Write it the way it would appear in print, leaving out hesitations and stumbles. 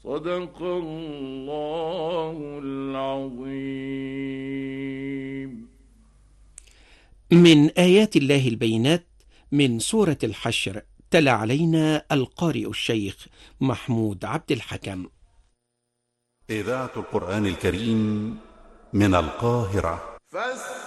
صدق الله العظيم. من آيات الله البينات من سورة الحشر، تلا علينا القارئ الشيخ محمود عبد الحكم. إذاعة القرآن الكريم من القاهرة.